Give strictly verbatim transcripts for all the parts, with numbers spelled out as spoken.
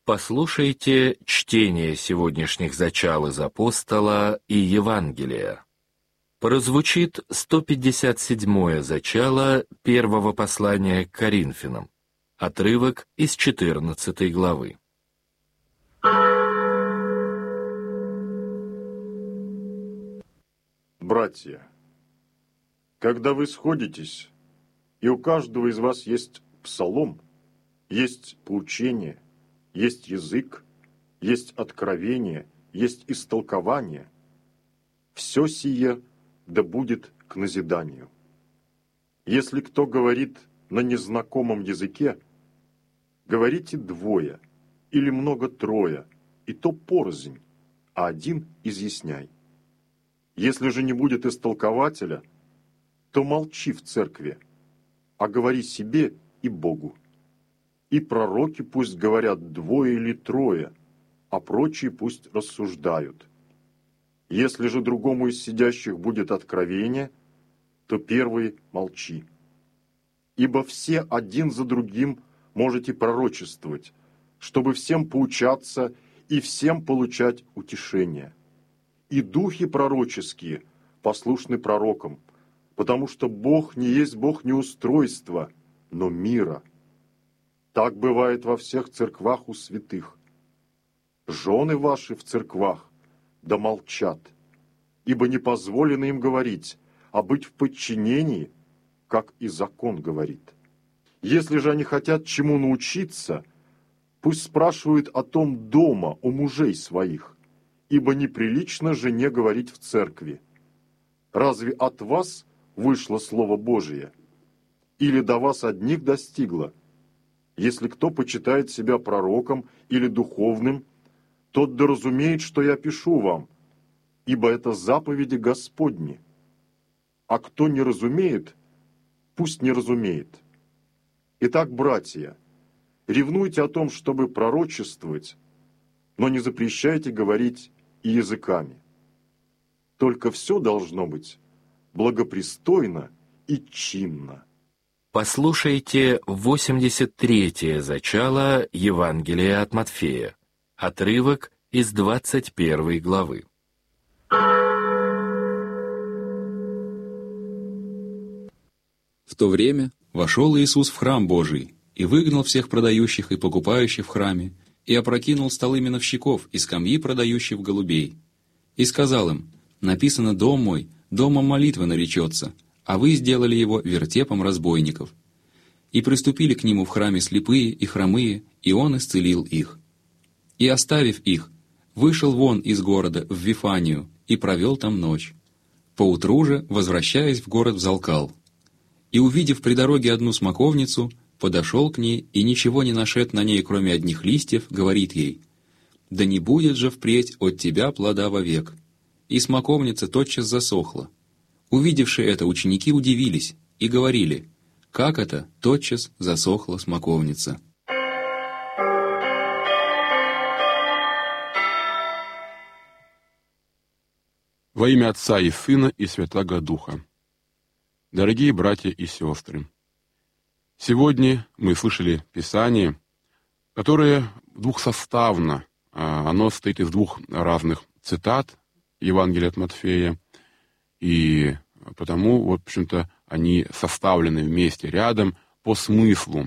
Послушайте чтение сегодняшних зачал из Апостола и Евангелия. Прозвучит сто пятьдесят седьмое зачало первого послания к Коринфянам, отрывок из четырнадцатой главы. Братья, когда вы сходитесь, и у каждого из вас есть псалом, есть поучение, есть язык, есть откровение, есть истолкование, все сие да будет к назиданию. Если кто говорит на незнакомом языке, говорите двое или много трое, и то порознь, а один изъясняй. Если же не будет истолкователя, то молчи в церкви, а говори себе и Богу. И пророки пусть говорят двое или трое, а прочие пусть рассуждают. Если же другому из сидящих будет откровение, то первый молчи. Ибо все один за другим можете пророчествовать, чтобы всем поучаться и всем получать утешение. И духи пророческие послушны пророкам, потому что Бог не есть Бог неустройства, но мира. Так бывает во всех церквах у святых. Жены ваши в церквах да молчат, ибо не позволено им говорить, а быть в подчинении, как и закон говорит. Если же они хотят чему научиться, пусть спрашивают о том дома у мужей своих, ибо неприлично жене говорить в церкви. Разве от вас вышло Слово Божие? Или до вас одних достигло? Если кто почитает себя пророком или духовным, тот да разумеет, что я пишу вам, ибо это заповеди Господни. А кто не разумеет, пусть не разумеет. Итак, братья, ревнуйте о том, чтобы пророчествовать, но не запрещайте говорить и языками. Только все должно быть благопристойно и чинно. Послушайте восемьдесят третье зачало Евангелия от Матфея, отрывок из двадцать первой главы. В то время вошел Иисус в храм Божий и выгнал всех продающих и покупающих в храме, и опрокинул столы миновщиков и скамьи продающих голубей. И сказал им: «Написано, дом мой, домом молитвы наречется, а вы сделали его вертепом разбойников». И приступили к нему в храме слепые и хромые, и он исцелил их. И, оставив их, вышел вон из города в Вифанию и провел там ночь. Поутру же, возвращаясь в город, взалкал. И, увидев при дороге одну смоковницу, подошел к ней и, ничего не нашед на ней, кроме одних листьев, говорит ей: «Да не будет же впредь от тебя плода вовек». И смоковница тотчас засохла. Увидевши это, ученики удивились и говорили: «Как это тотчас засохла смоковница?» Во имя Отца и Сына и Святаго Духа. Дорогие братья и сестры, сегодня мы слышали Писание, которое двухсоставно, оно состоит из двух разных цитат Евангелия от Матфея, и потому, в общем-то, они составлены вместе, рядом, по смыслу.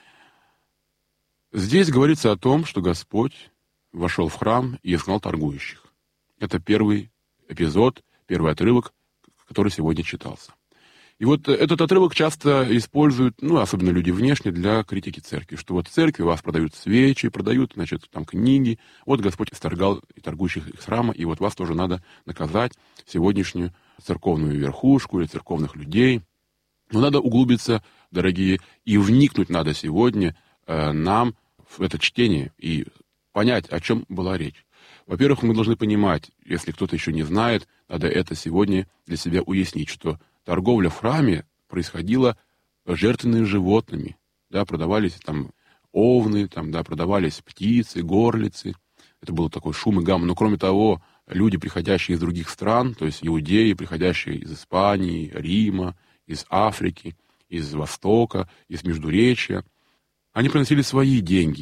Здесь говорится о том, что Господь вошел в храм и изгнал торгующих. Это первый эпизод, первый отрывок, который сегодня читался. И вот этот отрывок часто используют, ну, особенно люди внешне, для критики церкви, что вот в церкви у вас продают свечи, продают, значит, там книги, вот Господь исторгал и торгующих из храма, и вот вас тоже надо наказать, сегодняшнюю церковную верхушку или церковных людей. Но надо углубиться, дорогие, и вникнуть надо сегодня э, нам в это чтение и понять, о чем была речь. Во-первых, мы должны понимать, если кто-то еще не знает, надо это сегодня для себя уяснить, что торговля в храме происходила жертвенными животными. Да, продавались там овны, там, да, продавались птицы, горлицы. Это был такой шум и гам. Но кроме того, люди, приходящие из других стран, то есть иудеи, приходящие из Испании, Рима, из Африки, из Востока, из Междуречья, они приносили свои деньги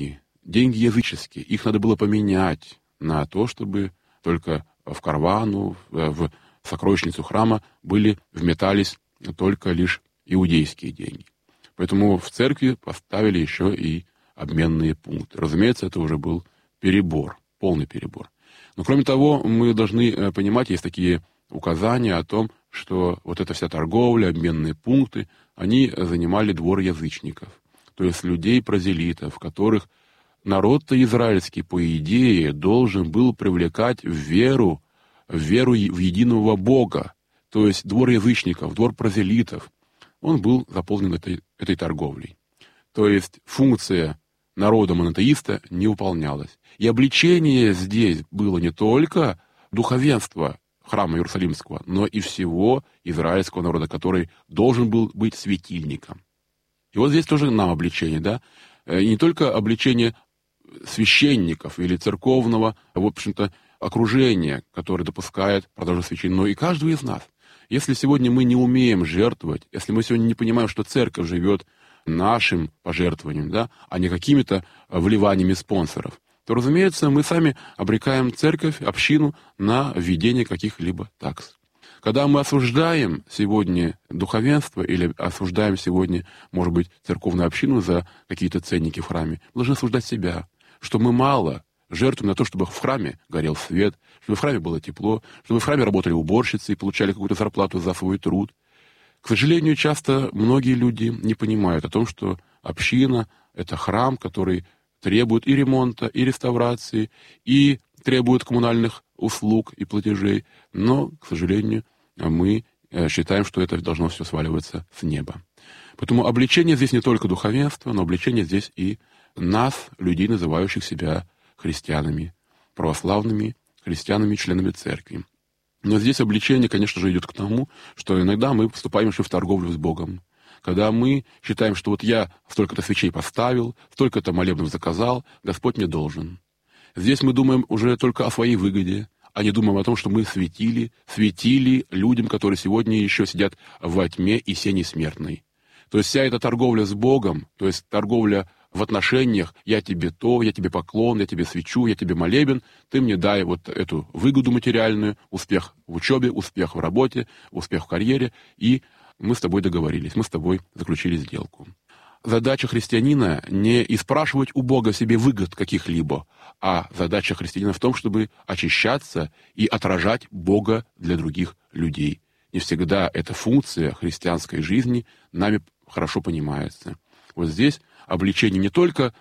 деньги языческие, их надо было поменять на то, чтобы только в карвану, в сокровищницу храма были, вметались только лишь иудейские деньги. Поэтому в церкви поставили еще и обменные пункты. Разумеется, это уже был перебор, полный перебор. Но кроме того, мы должны понимать, есть такие указания о том, что вот эта вся торговля, обменные пункты, они занимали двор язычников, то есть людей-прозелитов, которых народ-то израильский, по идее, должен был привлекать в веру, в веру в единого Бога, то есть двор язычников, двор прозелитов, он был заполнен этой, этой торговлей. То есть функция народа-монотеиста не выполнялась. И обличение здесь было не только духовенства храма Иерусалимского, но и всего израильского народа, который должен был быть светильником. И вот здесь тоже нам обличение, да? И не только обличение священников или церковного, в общем-то, окружения, которое допускает продажу свечей, но и каждого из нас. Если сегодня мы не умеем жертвовать, если мы сегодня не понимаем, что церковь живет нашим пожертвованием, да, а не какими-то вливаниями спонсоров, то, разумеется, мы сами обрекаем церковь, общину на введение каких-либо такс. Когда мы осуждаем сегодня духовенство или осуждаем сегодня, может быть, церковную общину за какие-то ценники в храме, мы должны осуждать себя, что мы мало жертвуем на то, чтобы в храме горел свет, чтобы в храме было тепло, чтобы в храме работали уборщицы и получали какую-то зарплату за свой труд. К сожалению, часто многие люди не понимают о том, что община — это храм, который требует и ремонта, и реставрации, и требует коммунальных услуг и платежей, но, к сожалению, мы считаем, что это должно все сваливаться с неба. Поэтому обличение здесь не только духовенства, но обличение здесь и нас, людей, называющих себя христианами, православными христианами, членами церкви. Но здесь обличение, конечно же, идет к тому, что иногда мы вступаем еще в торговлю с Богом. Когда мы считаем, что вот я столько-то свечей поставил, столько-то молебнов заказал, Господь мне должен. Здесь мы думаем уже только о своей выгоде, а не думаем о том, что мы светили, светили людям, которые сегодня еще сидят во тьме и сени смертной. То есть вся эта торговля с Богом, то есть торговля в отношениях «я тебе то, я тебе поклон, я тебе свечу, я тебе молебен», ты мне дай вот эту выгоду материальную, успех в учебе, успех в работе, успех в карьере, и мы с тобой договорились, мы с тобой заключили сделку. Задача христианина не и спрашивать у Бога себе выгод каких-либо, а задача христианина в том, чтобы очищаться и отражать Бога для других людей. Не всегда эта функция христианской жизни нами хорошо понимается. Вот здесь обличение не только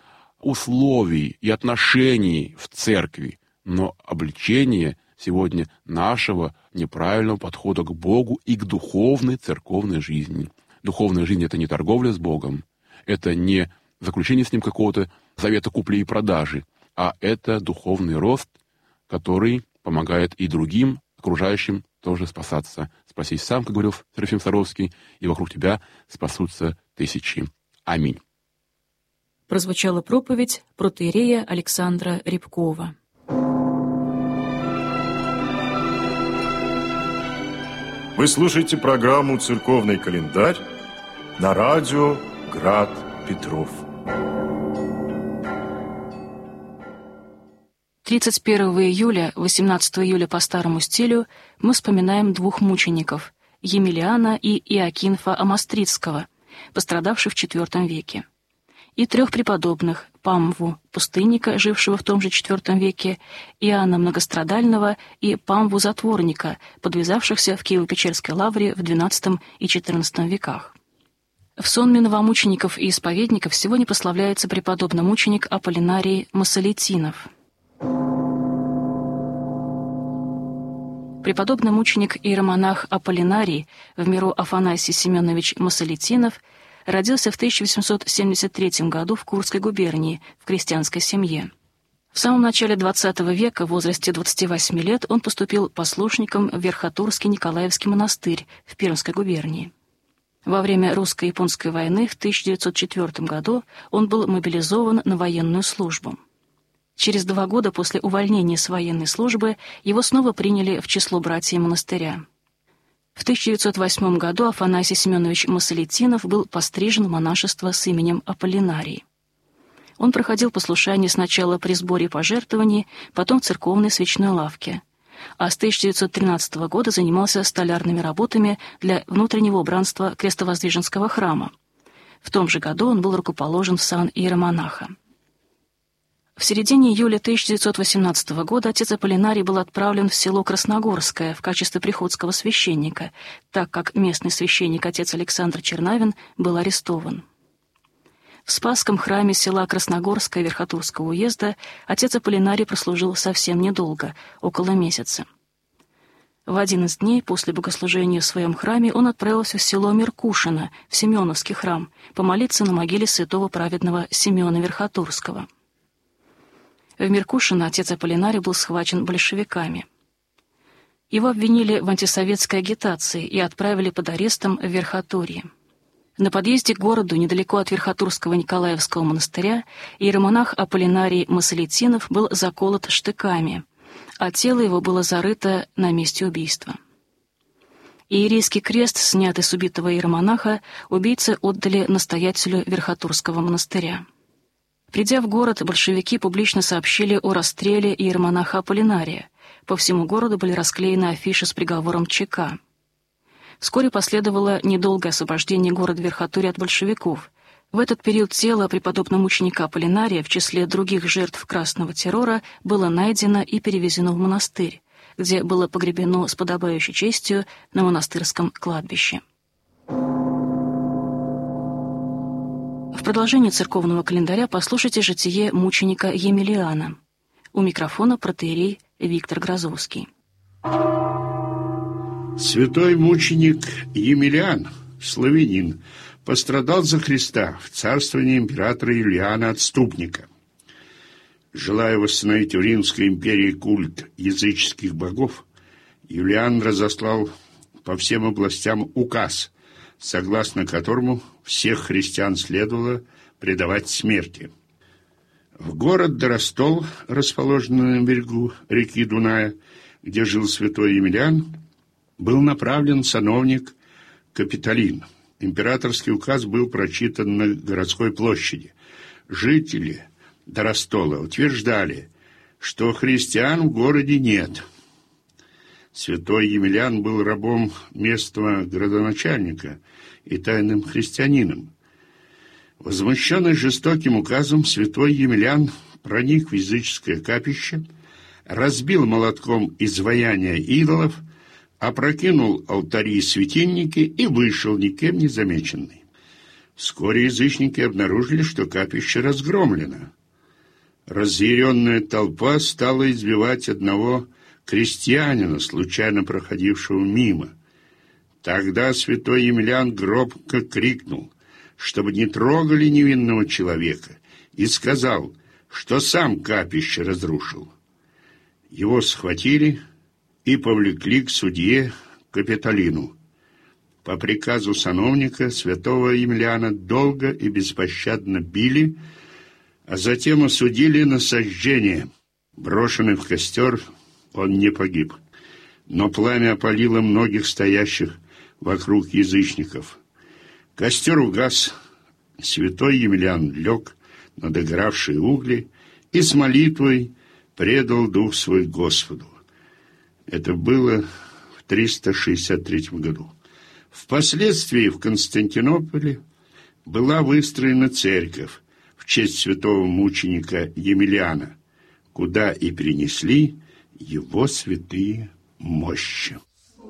условий и отношений в церкви, но обличение сегодня нашего неправильного подхода к Богу и к духовной церковной жизни. Духовная жизнь — это не торговля с Богом, это не заключение с Ним какого-то завета купли и продажи, а это духовный рост, который помогает и другим, окружающим, тоже спасаться. Спасись сам, как говорил Серафим Саровский, и вокруг тебя спасутся тысячи. Аминь. Прозвучала проповедь протоиерея Александра Рябкова. Вы слушаете программу «Церковный календарь» на радио «Град Петров». тридцать первого июля, восемнадцатого июля по старому стилю мы вспоминаем двух мучеников — Емельяна и Иоакинфа Амостридского, пострадавших в четвёртом веке, и трех преподобных — Памву, пустынника, жившего в том же четвёртом веке, Иоанна Многострадального и Памву Затворника, подвязавшихся в Киево-Печерской лавре в двенадцатом и четырнадцатом веках. В сонме новомучеников и исповедников сегодня прославляется преподобный мученик Аполлинарий Массолитинов. Преподобный мученик и иеромонах Аполлинарий, в миру Афанасий Семенович Массолитинов, родился в тысяча восемьсот семьдесят третьем году в Курской губернии в крестьянской семье. В самом начале двадцатого века, в возрасте двадцати восьми лет, он поступил послушником в Верхотурский Николаевский монастырь в Пермской губернии. Во время русско-японской войны в тысяча девятьсот четвёртом году он был мобилизован на военную службу. Через два года после увольнения с военной службы его снова приняли в число братьев монастыря. В тысяча девятьсот восьмом году Афанасий Семенович Массолитинов был пострижен в монашество с именем Аполлинарий. Он проходил послушание сначала при сборе пожертвований, потом в церковной свечной лавке. А с тысяча девятьсот тринадцатого года занимался столярными работами для внутреннего убранства Крестовоздвиженского храма. В том же году он был рукоположен в сан иеромонаха. В середине июля тысяча девятьсот восемнадцатого года отец Аполлинарий был отправлен в село Красногорское в качестве приходского священника, так как местный священник отец Александр Чернавин был арестован. В Спасском храме села Красногорское Верхотурского уезда отец Аполлинарий прослужил совсем недолго, около месяца. В один из дней после богослужения в своем храме он отправился в село Меркушино, в Семеновский храм, помолиться на могиле святого праведного Симеона Верхотурского. В Меркушино отец Аполлинарий был схвачен большевиками. Его обвинили в антисоветской агитации и отправили под арестом в Верхотурье. На подъезде к городу, недалеко от Верхотурского Николаевского монастыря, иеромонах Аполлинарий Масолитинов был заколот штыками, а тело его было зарыто на месте убийства. Иерейский крест, снятый с убитого иеромонаха, убийцы отдали настоятелю Верхотурского монастыря. Придя в город, большевики публично сообщили о расстреле иеромонаха Аполлинария. По всему городу были расклеены афиши с приговором ЧК. Вскоре последовало недолгое освобождение города Верхотурья от большевиков. В этот период тело преподобного мученика Аполлинария в числе других жертв красного террора было найдено и перевезено в монастырь, где было погребено с подобающей честью на монастырском кладбище. В продолжение церковного календаря послушайте житие мученика Емельяна. У микрофона протоиерей Виктор Грозовский. Святой мученик Емельян, славянин, пострадал за Христа в царствовании императора Юлиана Отступника. Желая восстановить в Римской империи культ языческих богов, Юлиан разослал по всем областям указ, согласно которому всех христиан следовало предавать смерти. В город Доростол, расположенный на берегу реки Дуная, где жил святой Емельян, был направлен сановник Капитолин. Императорский указ был прочитан на городской площади. Жители Доростола утверждали, что христиан в городе нет. Святой Емельян был рабом местного градоначальника и тайным христианином. Возмущенный жестоким указом, святой Емельян проник в языческое капище, разбил молотком изваяния идолов, опрокинул алтари и светильники и вышел, никем не замеченный. Вскоре язычники обнаружили, что капище разгромлено. Разъяренная толпа стала избивать одного крестьянина, случайно проходившего мимо. Тогда святой Емельян громко крикнул, чтобы не трогали невинного человека, и сказал, что сам капище разрушил. Его схватили и повлекли к судье Капитолину. По приказу сановника святого Емельяна долго и беспощадно били, а затем осудили на сожжение. Брошенный в костер, он не погиб, но пламя опалило многих стоящих вокруг язычников. Костер угас, святой Емельян лег на догоравшие угли и с молитвой предал дух свой Господу. Это было в триста шестьдесят третьем году. Впоследствии в Константинополе была выстроена церковь в честь святого мученика Емельяна, куда и перенесли его святые мощи.